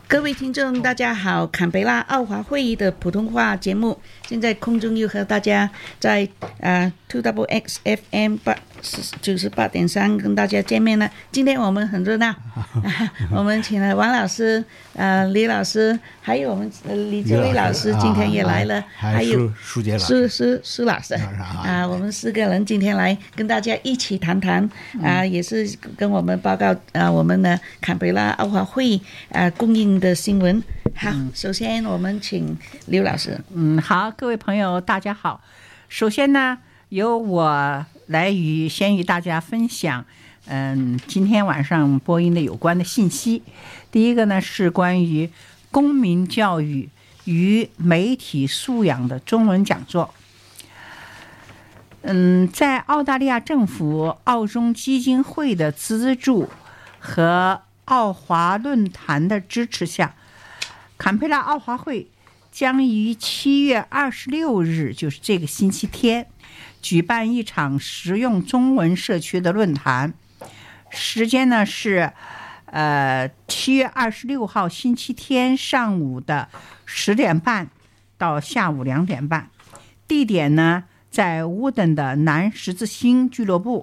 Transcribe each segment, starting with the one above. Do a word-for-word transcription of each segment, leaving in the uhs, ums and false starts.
各位听众大家好，坎培拉奥华会议的普通话节目现在空中又和大家在呃 two X X F M 八九十八点三跟大家见面了。今天我们很热闹我们请了王老师呃李老师，还有我们李志伟老师今天也来了，还有舒杰老师苏苏老师啊，我们四个人今天来跟大家一起谈谈啊，也是跟我们报告啊我们的坎培拉奥华会议啊供应的新闻。好，首先我们请刘老师。 嗯，好，各位朋友大家好。首先呢，由我来与先与大家分享嗯今天晚上播音的有关的信息。第一个呢是关于公民教育与媒体素养的中文讲座。嗯，在澳大利亚政府澳中基金会的资助和澳华论坛的支持下，坎培拉奥华会将于七月二十六日，就是这个星期天，举办一场实用中文社区的论坛。时间呢是呃七月二十六号星期天上午的十点半到下午两点半，地点呢在乌登的南十字星俱乐部。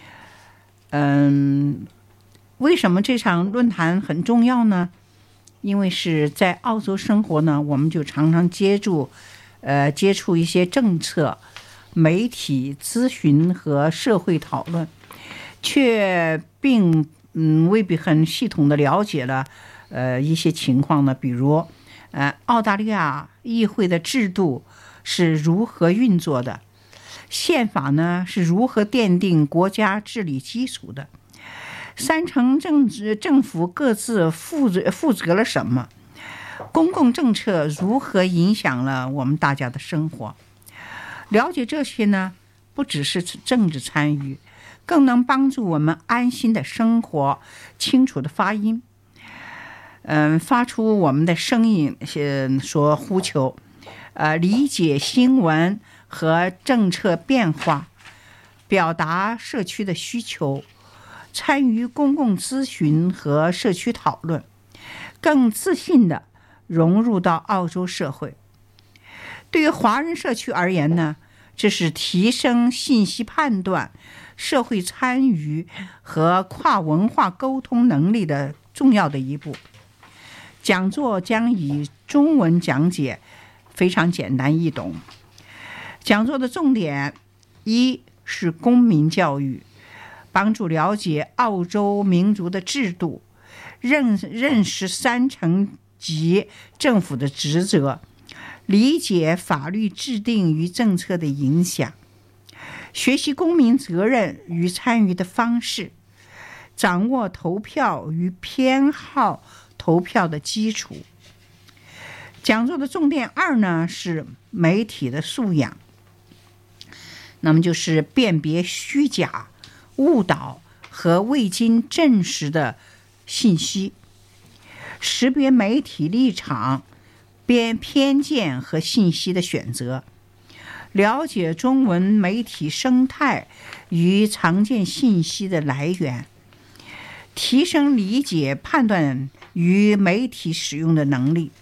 嗯，为什么这场论坛很重要呢？因为是在澳洲生活呢，我们就常常接触呃接触一些政策、媒体咨询和社会讨论，却并嗯未必很系统的了解了呃一些情况呢，比如呃澳大利亚议会的制度是如何运作的，宪法呢是如何奠定国家治理基础的，三层政治政府各自负责负责了什么，公共政策如何影响了我们大家的生活。了解这些呢，不只是政治参与，更能帮助我们安心的生活，清楚的发音，嗯，发出我们的声音所呼求，呃，理解新闻和政策变化，表达社区的需求，参与公共咨询和社区讨论，更自信地融入到澳洲社会。对于华人社区而言呢，这是提升信息判断、社会参与和跨文化沟通能力的重要的一步。讲座将以中文讲解，非常简单易懂。讲座的重点一是公民教育，帮助了解澳洲民族的制度，认认识三层级政府的职责，理解法律制定与政策的影响，学习公民责任与参与的方式，掌握投票与偏好投票的基础。讲座的重点二呢是媒体的素养，那么就是辨别虚假、误导和未经证实的信息，识别媒体立场、偏偏见和信息的选择，了解中文媒体生态与常见信息的来源，提升理解、判断与媒体使用的能力。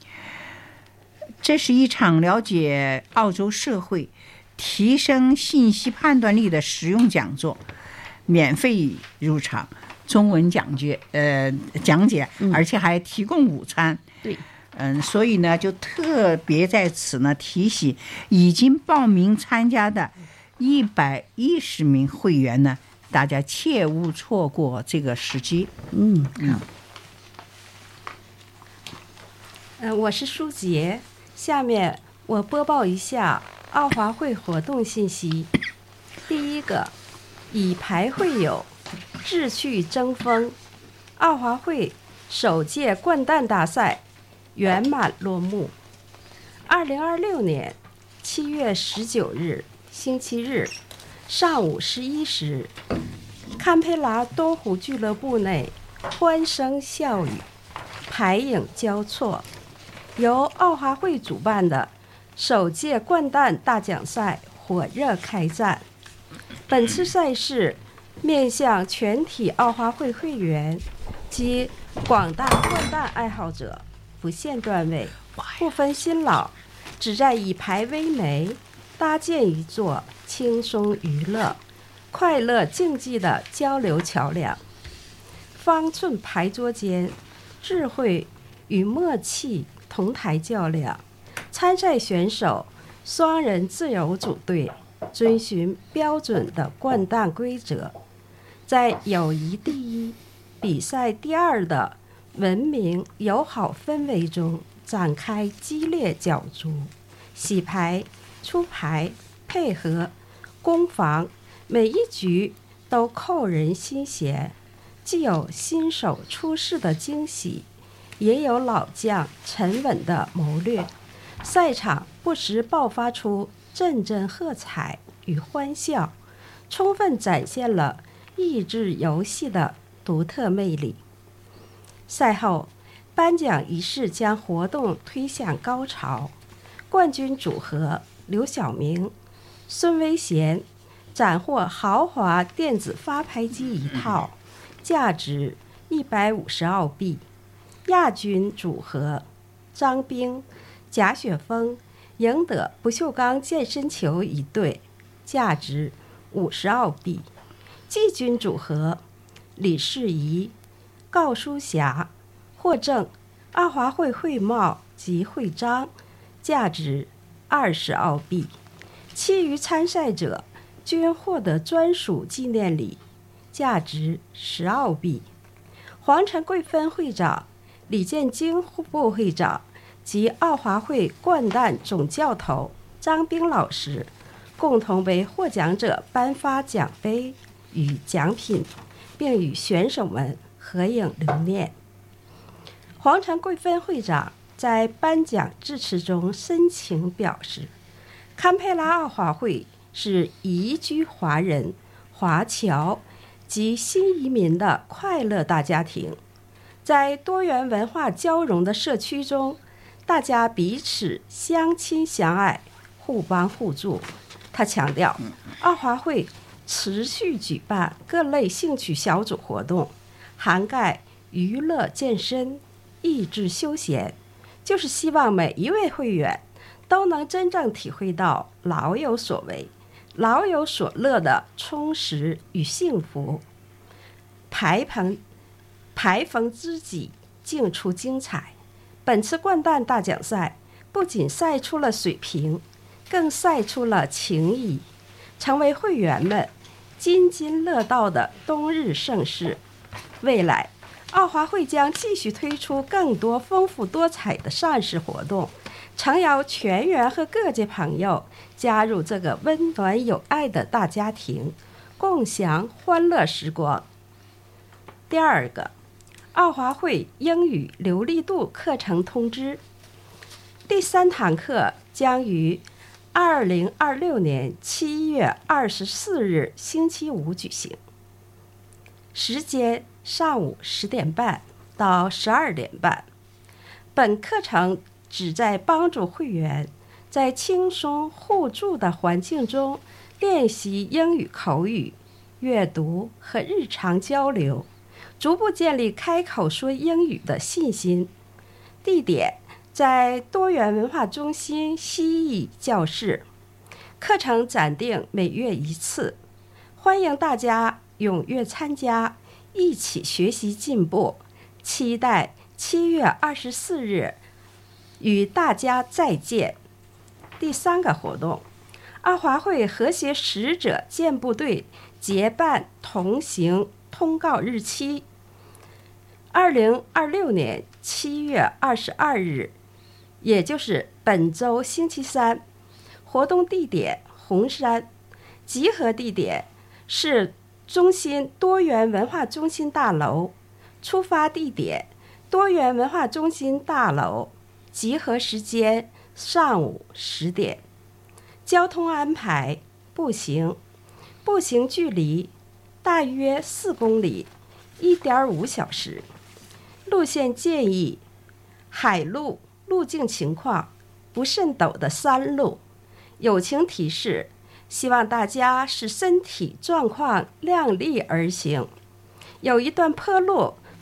这是一场了解澳洲社会、提升信息判断力的实用讲座，免费入场，中文讲解，呃，讲解，而且还提供午餐。 对， 嗯，所以呢，就特别在此呢提醒已经报名参加的一百一十名会员呢，大家切勿错过这个时机。 嗯，好。 嗯、呃，我是舒杰，下面我播报一下澳华会活动信息。第一个，以牌会友，志趣争锋，澳华会首届掼蛋大赛圆满落幕。二零二六年七月十九日星期日上午十一时，堪培拉东湖俱乐部内欢声笑语，牌影交错，由澳华会主办的首届掼蛋大奖赛火热开战。本次赛事面向全体澳华会会员， 即广大掼蛋爱好者不限段位，不分新老，旨在以牌为媒，搭建一座轻松娱乐、快乐竞技的交流桥梁。方寸牌桌间，智慧与默契同台较量。参赛选手双人自由组队，遵循标准的掼蛋规则，在友谊第一、比赛第二的文明友好氛围中展开激烈角逐。洗牌、出牌、配合、攻防，每一局都扣人心弦，既有新手出世的惊喜，也有老将沉稳的谋略。赛场不时爆发出阵阵喝彩与欢笑，充分展现了益智游戏的独特魅力。赛后，颁奖仪式将活动推向高潮。冠军组合刘晓明、孙维贤斩获豪华电子发牌机一套，价值一百五十澳币。亚军组合张冰、贾雪峰赢得不锈钢健身球一对，价值五十澳币。季军组合李世仪、告书霞获赠奥华会会帽及徽章，价值二十澳币。其余参赛者均获得专属纪念礼，价值十澳币。黄城贵分会长李建京副会长及奥华会掼蛋总教头张冰老师共同为获奖者颁发奖杯与奖品，并与选手们合影留念。黄城贵分会长在颁奖致辞中深情表示，堪培拉奥华会是移居华人、华侨及新移民的快乐大家庭。在多元文化交融的社区中，大家彼此相亲相爱，互帮互助。他强调，奥华会持续举办各类兴趣小组活动，涵盖娱乐、健身、益智休闲，就是希望每一位会员都能真正体会到老有所为、老有所乐的充实与幸福。排朋排逢知己，竞出精彩。本次掼蛋大奖赛不仅赛出了水平，更赛出了情谊，成为会员们津津乐道的冬日盛事。未来，奥华会将继续推出更多丰富多彩的赛事活动，诚邀全员和各界朋友加入这个温暖有爱的大家庭，共享欢乐时光。第二个，奥华会英语流利度课程通知，第三堂课将于二零二六年七月二十四日星期五举行，时间上午十点半到十二点半。本课程旨在帮助会员在轻松互助的环境中练习英语口语、阅读和日常交流，逐步建立开口说英语的信心。地点在多元文化中心西翼教室。课程暂定每月一次，欢迎大家踊跃参加，一起学习进步。期待七月二十四日与大家再见。第三个活动，奥华会和谐使者健步队结伴同行通告日期：二零二六年七月二十二日，也就是本周星期三。活动地点红山，集合地点是中心多元文化中心大楼，出发地点多元文化中心大楼，集合时间上午十点。交通安排：步行，步行距离大约四公里，一点五小时。路线建议：海路路径情况不甚陡的山路。友情提示：希望大家视身体状况量力而行。有一段坡路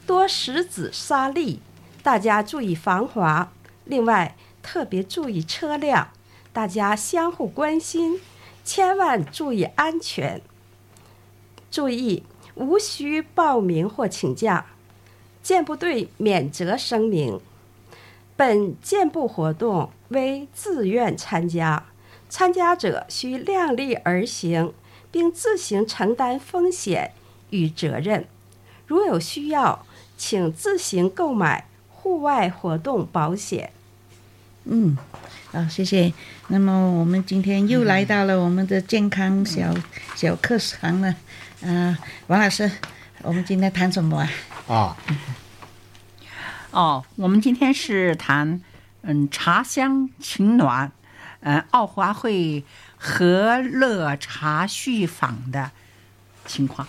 多石子沙砾，大家注意防滑。另外，特别注意车辆，大家相互关心，千万注意安全。注意，无需报名或请假，健步队免责声明：本健步活动为自愿参加，参加者需量力而行，并自行承担风险与责任。如有需要，请自行购买户外活动保险。 嗯，好，谢谢。那么我们今天又来到了我们的健康小、嗯、小课堂了。啊、呃，王老师，我们今天谈什么啊？ 啊，哦，我们今天是谈嗯茶香情暖，呃，奥华会和乐茶叙坊的情况。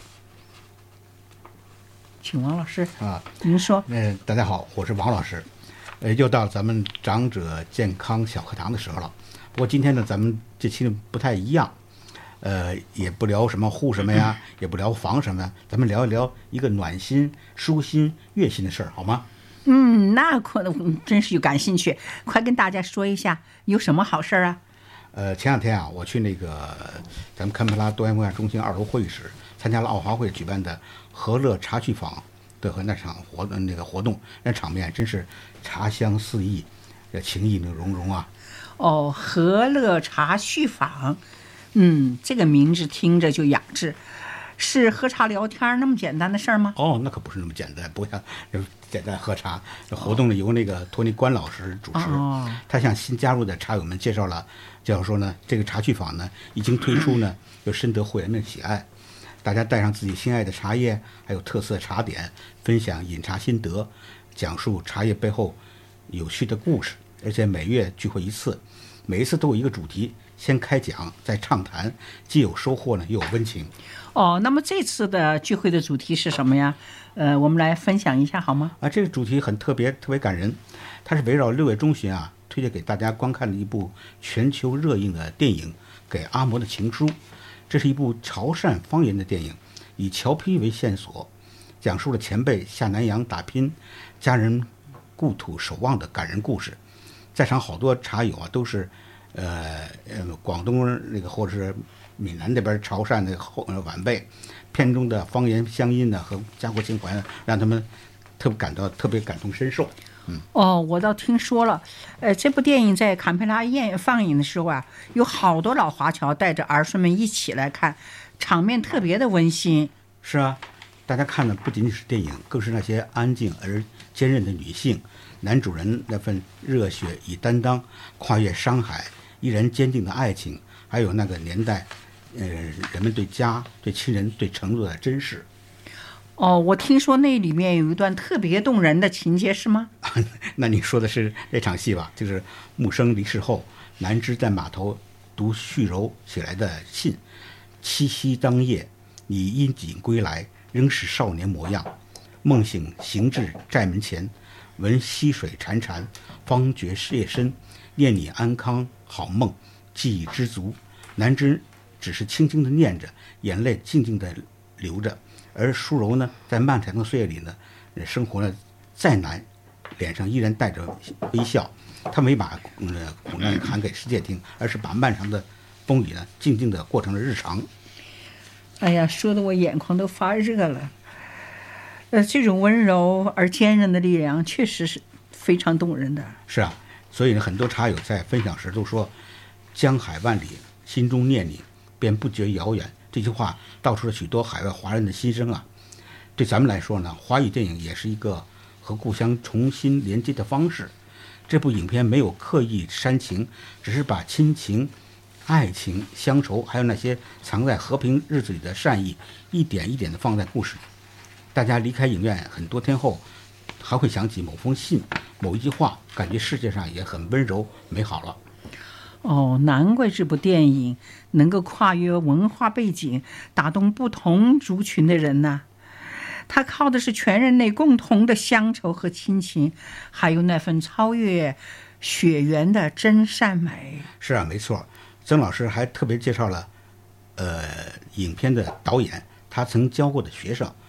请王老师啊，您说。 呃，大家好，我是王老师。呃，又到咱们长者健康小课堂的时候了。不过今天呢，咱们这期不太一样，呃，也不聊什么护什么呀，嗯、也不聊防什么呀，咱们聊一聊一个暖心、舒心、悦心的事儿，好吗？ 嗯，那可能真是有感兴趣，快跟大家说一下有什么好事啊？ 呃，前两天啊，我去那个咱们堪培拉多元文化中心二楼会议室，参加了奥华会举办的和乐茶叙坊的和那场活那个活动，那场面真是茶香四溢，这情意融融啊。 哦，和乐茶叙坊，嗯，这个名字听着就雅致。是喝茶聊天那么简单的事儿吗？ 哦，那可不是那么简单，不像简单喝茶。这活动呢由那个托尼关老师主持，哦、他向新加入的茶友们介绍了，介绍说呢，这个茶叙坊呢一经推出呢，就深得会员们喜爱。大家带上自己心爱的茶叶，还有特色茶点，分享饮茶心得，讲述茶叶背后有趣的故事。而且每月聚会一次，每一次都有一个主题，先开讲，再畅谈，既有收获呢，又有温情。 哦，那么这次的聚会的主题是什么呀？呃，我们来分享一下好吗？ 啊，这个主题很特别，特别感人。它是围绕六月中旬啊，推荐给大家观看的一部全球热映的电影《给阿嬷的情书》。这是一部潮汕方言的电影，以侨批为线索，讲述了前辈下南洋打拼、家人故土守望的感人故事。在场好多茶友啊，都是呃呃广东那个或者是闽南那边潮汕的后呃晚辈。片中的方言乡音呢和家国情怀呢，让他们特别感到特别感同身受。嗯， 哦，我倒听说了，呃，这部电影在堪培拉医院放映的时候啊，有好多老华侨带着儿孙们一起来看，场面特别的温馨。 是啊，大家看的不仅仅是电影，更是那些安静而坚韧的女性，男主人那份热血与担当，跨越山海依然坚定的爱情，还有那个年代，呃，人们对家、对亲人、对承诺的珍视。 哦，我听说那里面有一段特别动人的情节，是吗？ 那你说的是这场戏吧？就是木生离世后，南枝在码头读续柔写来的信：七夕当夜，你因锦归来，仍是少年模样。梦醒行至寨门前，闻溪水潺潺，方觉夜深，念你安康好梦，既已知足。南枝只是轻轻地念着，眼泪静静地流着。而淑柔呢，在漫长的岁月里呢，生活呢再难，脸上依然带着微笑。他没把呃苦难喊给世界听，而是把漫长的风雨呢，静静地过成了日常。 哎呀，说的我眼眶都发热了。呃，这种温柔而坚韧的力量，确实是非常动人的。 是啊，所以呢，很多茶友在分享时都说：“江海万里，心中念你，便不觉遥远。”这句话道出了许多海外华人的心声啊。对咱们来说呢，华语电影也是一个和故乡重新连接的方式。这部影片没有刻意煽情，只是把亲情、爱情、乡愁，还有那些藏在和平日子里的善意，一点一点地放在故事里。大家离开影院很多天后，还会想起某封信、某一句话，感觉世界上也很温柔美好了。 哦，难怪这部电影能够跨越文化背景，打动不同族群的人呢。它靠的是全人类共同的乡愁和亲情，还有那份超越血缘的真善美。 是啊，没错。曾老师还特别介绍了，呃，影片的导演，他曾教过的学生。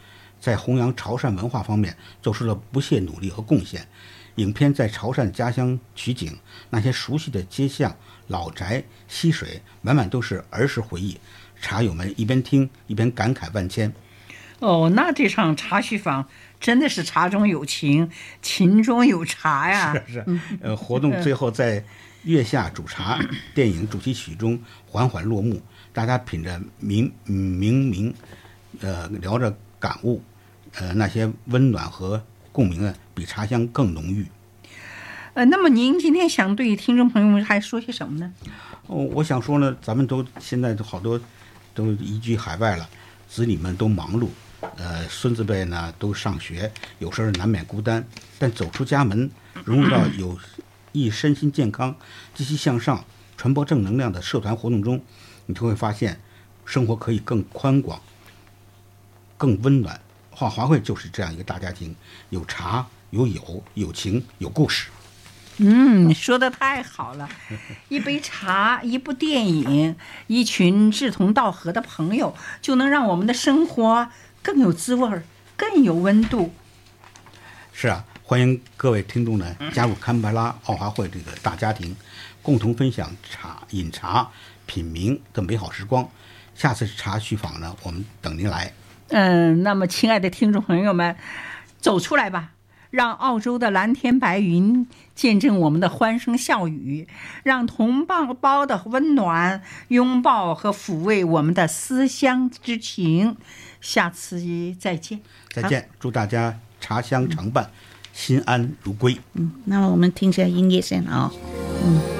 在弘扬潮汕文化方面做出了不懈努力和贡献。影片在潮汕家乡取景，那些熟悉的街巷、老宅、溪水，满满都是儿时回忆。茶友们一边听一边感慨万千。 哦，那这场茶叙坊真的是茶中有情，情中有茶呀！ 是是，呃，活动最后在月下煮茶电影主题曲中缓缓落幕，大家品着明明明，呃，聊着感悟，呃，那些温暖和共鸣呢，比茶香更浓郁。 呃，那么您今天想对听众朋友们还说些什么呢？ 哦，我想说呢，咱们都现在都好多都移居海外了，子女们都忙碌，呃，孙子辈呢都上学，有时候难免孤单，但走出家门，融入到有益身心健康、积极向上、传播正能量的社团活动中，你就会发现，生活可以更宽广、更温暖。华华会就是这样一个大家庭，有茶、有友、有情、有故事。 嗯，说的太好了，一杯茶，一部电影，一群志同道合的朋友，就能让我们的生活更有滋味，更有温度。 是啊，欢迎各位听众呢加入堪培拉奥华会这个大家庭，共同分享茶、饮茶、品茗的美好时光。下次茶叙坊呢，我们等您来。 嗯，那么亲爱的听众朋友们，走出来吧，让澳洲的蓝天白云见证我们的欢声笑语，让同胞的温暖拥抱和抚慰我们的思乡之情。下次再见， 再见，祝大家茶香常伴，心安如归。 嗯，那么我们听一下音乐先啊、哦。嗯。